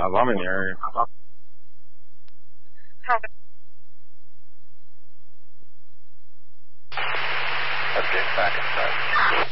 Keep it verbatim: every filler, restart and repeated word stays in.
Uh, I'm in the area. Hi. Okay, back inside.